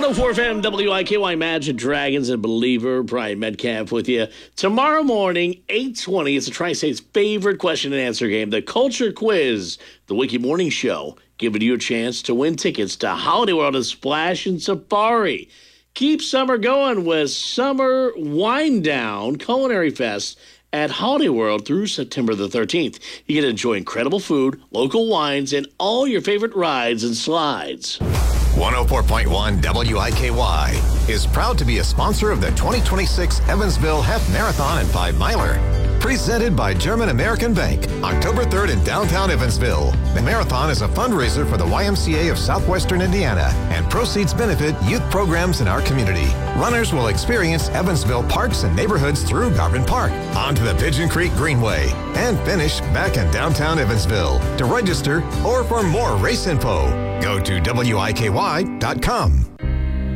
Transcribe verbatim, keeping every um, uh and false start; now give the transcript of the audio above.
oh four F M, W I K Y, Imagine Dragons and Believer. Brian Metcalf with you. Tomorrow morning, eight twenty, it's the Tri-State's favorite question and answer game, the Culture Quiz, the Wiki Morning Show, giving you a chance to win tickets to Holiday World of Splash and Safari. Keep summer going with Summer Wind Down Culinary Fest at Holiday World through September the thirteenth. You get to enjoy incredible food, local wines, and all your favorite rides and slides. one oh four point one W I K Y is proud to be a sponsor of the twenty twenty-six Evansville Half Marathon and Five Miler. Presented by German American Bank, October third in downtown Evansville. The marathon is a fundraiser for the Y M C A of Southwestern Indiana, and proceeds benefit youth programs in our community. Runners will experience Evansville parks and neighborhoods through Garvin Park, onto the Pigeon Creek Greenway, and finish back in downtown Evansville. To register or for more race info, go to W I K Y dot com.